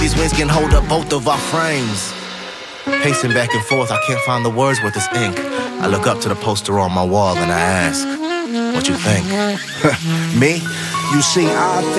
These winds can hold up both of our frames. Pacing back and forth, I can't find the words with this ink. I look up to the poster on my wall and I ask, what you think? Me? You see, I think